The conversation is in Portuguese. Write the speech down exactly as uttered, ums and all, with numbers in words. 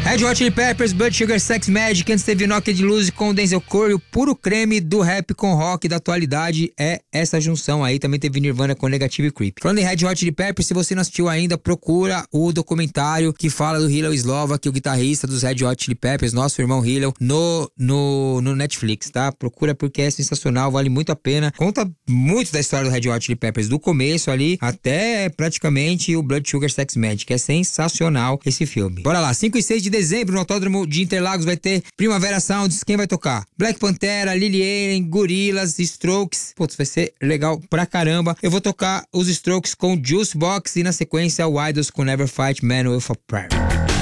Red Hot Chili Peppers, Blood Sugar Sex Magik, antes teve Knocked Loose com Denzel Curry, o puro creme do rap com rock da atualidade é essa junção aí. Também teve Nirvana com Negative Creep. Falando em Red Hot Chili Peppers, se você não assistiu ainda, procura o documentário que fala do Hillel Slovak, o guitarrista dos Red Hot Chili Peppers, nosso irmão Hillel, no, no, no Netflix, tá? Procura porque é sensacional, vale muito a pena. Conta muito da história do Red Hot Chili Peppers, do começo ali até praticamente o Blood Sugar Sex Magik. É sensacional esse filme. Bora lá, cinco e seis de dezembro, no Autódromo de Interlagos vai ter Primavera Sounds. Quem vai tocar? Black Pantera, Lily Allen, Gorillaz, Strokes. Putz, vai ser legal pra caramba. Eu vou tocar os Strokes com Juice Box e na sequência o Idols com Never Fight Man with a Prayer.